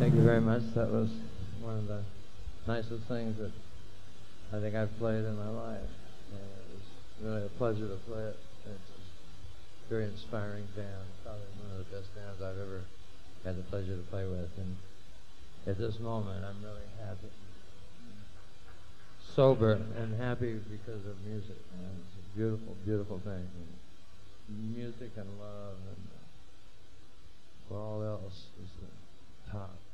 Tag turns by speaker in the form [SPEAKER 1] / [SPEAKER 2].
[SPEAKER 1] Thank you very much. That was one of the nicest things that I think I've played in my life. It was really a pleasure to play it. It's a very inspiring band, probably one of the best bands I've ever had the pleasure to play with. And at this moment, I'm really happy. Sober and happy because of music. And it's a beautiful, beautiful thing. And music and love and for all else is the top.